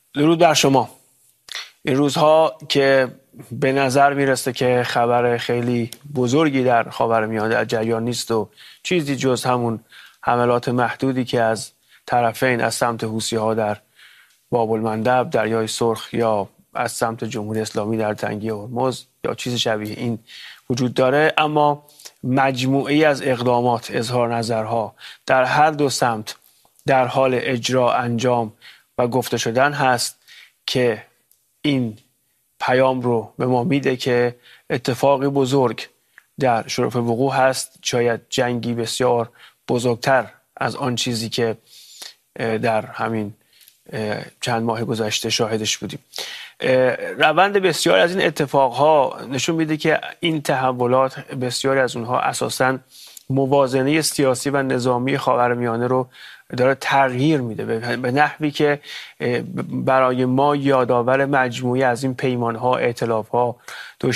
درود بر شما. این روزها که به نظر میرسه که خبر خیلی بزرگی در خاورمیانه در جریان نیست و چیزی جز همون حملات محدودی که از طرفین، از سمت حوثی‌ها در باب المندب، دریای سرخ، یا از سمت جمهوری اسلامی در تنگه هرمز یا چیز شبیه این وجود داره، اما مجموعه‌ای از اقدامات، اظهار نظرها در هر دو سمت در حال اجرا، انجام و گفته شدن هست که این پیام رو به ما میده که اتفاقی بزرگ در شرف وقوع هست، شاید جنگی بسیار بزرگتر از آن چیزی که در همین چند ماه گذشته شاهدش بودیم. روند بسیار از این اتفاقها نشون میده که این تحولات، بسیاری از اونها اساساً موازنه سیاسی و نظامی خاورمیانه رو داره تغییر میده به نحوی که برای ما یادآور مجموعی از این پیمانها، ائتلافها،